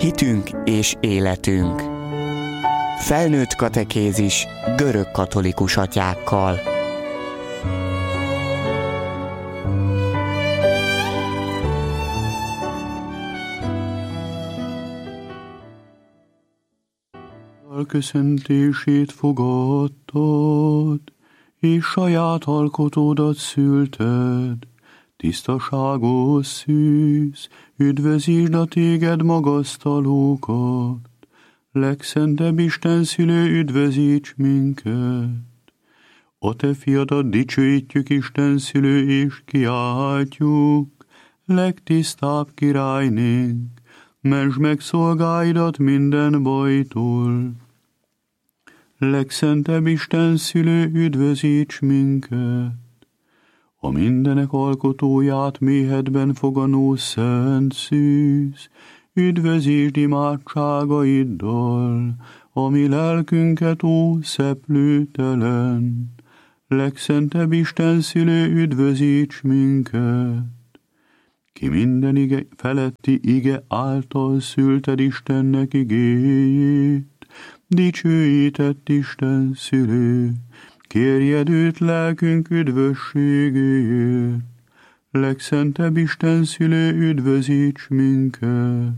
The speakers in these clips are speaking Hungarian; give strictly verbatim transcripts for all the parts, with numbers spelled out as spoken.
Hitünk és életünk. Felnőtt katekézis görög katolikus atyákkal. Köszöntését fogadtad, és saját alkotódat szülted. Tisztaságos szűz, üdvözítsd a téged magasztalókat. Legszentebb Isten szülő, üdvözíts minket. A te fiadat dicsőítjük, Isten szülő, és kiáltjuk. Legtisztább királynénk, mentsd meg szolgáidat minden bajtól. Legszentebb Isten szülő, üdvözíts minket. A mindenek alkotóját méhedben foganó szent szűz, üdvözítsd imádságaiddal, ami lelkünket, ó szeplőtelen. Legszentebb Isten szülő, üdvözíts minket. Ki minden ige feletti ige által szülted Istennek igéjét, dicsőített Isten szülő, kérjed őt lelkünk üdvösségéért. Legszentebb Isten szülő, üdvözíts minket.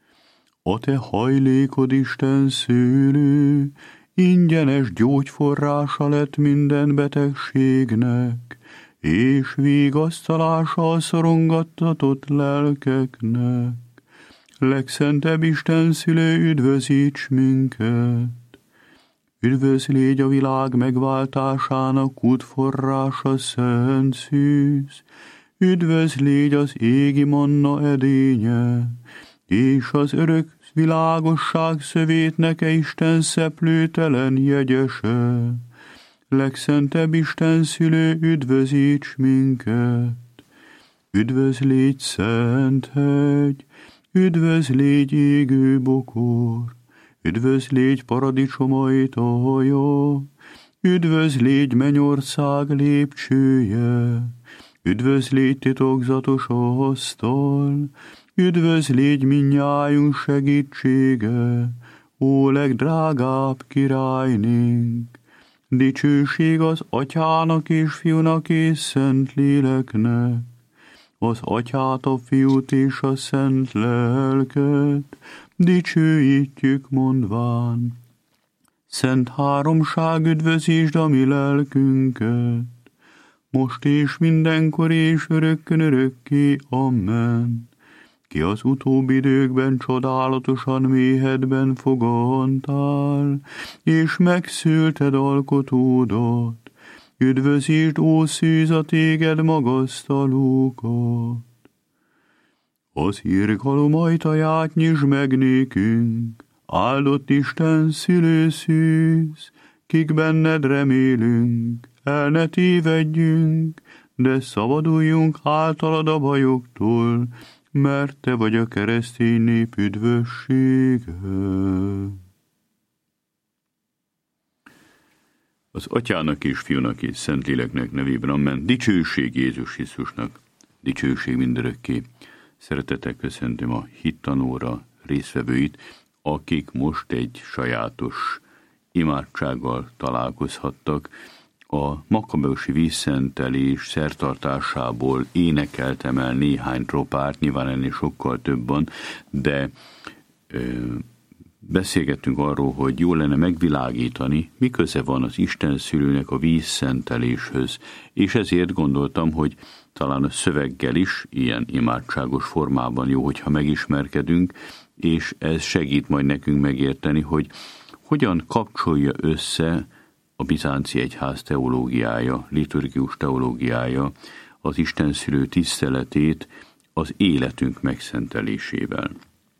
A te hajlékod, Isten szülő, ingyenes gyógyforrása lett minden betegségnek, és vigasztalása a szorongattatott lelkeknek. Legszentebb Isten szülő, üdvözíts minket. Üdvözl légy a világ megváltásának útforrása, szent szűz, üdvözl légy az égi manna edénye, és az örök világosság szövétneke, Isten szeplőtelen jegyese. Legszentebb Isten szülő, üdvözíts minket. Üdvözl légy szent hegy, üdvözl légy égő bokor, üdvözl légy paradicsom ajtaja, üdvözl légy mennyország lépcsője, üdvözl légy titokzatos asztal, üdvözl légy mindnyájunk segítsége, ó legdrágább királynénk. Dicsőség az Atyának és Fiúnak és Szent Léleknek, az Atyát, a Fiút és a Szent Lelket dicsőítjük mondván. Szent háromság, üdvözítsd a mi lelkünket, most és mindenkor és örökkön örökké. Amen. Ki az utóbbi időkben csodálatosan méhedben fogantál, és megszülted alkotódat, üdvözítsd, ó szűz, a téged magasztalókat. Az irgalom ajtaját nyisd meg nékünk, áldott Isten szülő szűz, kik benned remélünk, el ne tévedjünk, de szabaduljunk általad a bajoktól, mert te vagy a keresztény nép üdvössége. Az Atyának és Fiúnak és Szentléleknek nevében, amen. Dicsőség Jézus Krisztusnak, dicsőség mindörökké. Szeretettel köszöntöm a hittanóra résztvevőit, akik most egy sajátos imádsággal találkozhattak. A Makkabeusi vízszentelés szertartásából énekeltem el néhány tropárt, nyilván ennél sokkal több van, de ö, beszélgettünk arról, hogy jó lenne megvilágítani, mi köze van az Isten szülőnek a vízszenteléshez, és ezért gondoltam, hogy talán a szöveggel is ilyen imádságos formában jó, hogyha megismerkedünk, és ez segít majd nekünk megérteni, hogy hogyan kapcsolja össze a bizánci egyház teológiája, liturgikus teológiája az Isten szülő tiszteletét az életünk megszentelésével.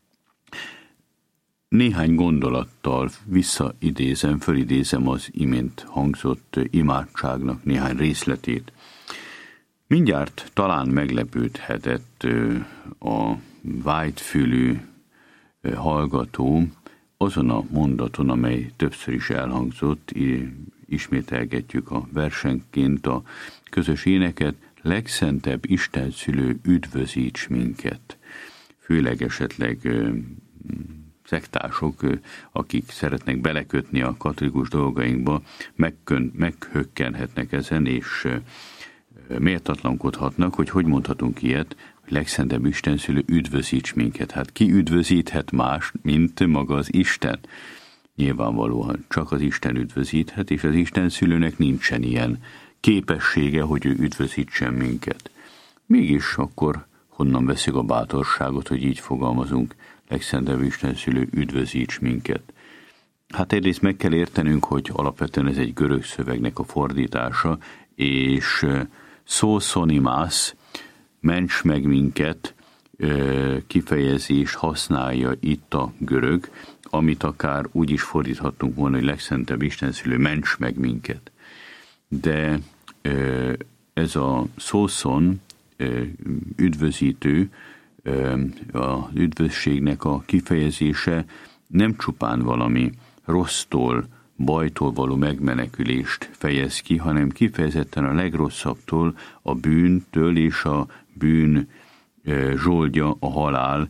Néhány gondolattal visszaidézem, fölidézem az imént hangzott imádságnak néhány részletét. Mindjárt talán meglepődhetett a vágyfülű hallgató azon a mondaton, amely többször is elhangzott, ismételgetjük a versenként a közös éneket, legszentebb Isten szülő, üdvözíts minket. Főleg esetleg szektások, akik szeretnek belekötni a katolikus dolgainkba, megkön, meghökkenhetnek ezen, és méltatlankodhatnak, hogy hogy mondhatunk ilyet, hogy legszentebb Istenszülő üdvözíts minket. Hát ki üdvözíthet más, mint maga az Isten? Nyilvánvalóan csak az Isten üdvözíthet, és az Istenszülőnek nincsen ilyen képessége, hogy ő üdvözítsen minket. Mégis akkor honnan veszük a bátorságot, hogy így fogalmazunk, legszentebb Istenszülő üdvözíts minket? Hát egyrészt meg kell értenünk, hogy alapvetően ez egy görög szövegnek a fordítása, és szószonimász, ments meg minket kifejezést használja itt a görög, amit akár úgy is fordíthattunk volna, hogy legszentebb Istenszülő, ments meg minket. De ez a szószon üdvözítő, az üdvösségnek a kifejezése nem csupán valami rossztól, bajtól való megmenekülést fejez ki, hanem kifejezetten a legrosszabbtól, a bűntől és a bűn zsoldja, a halál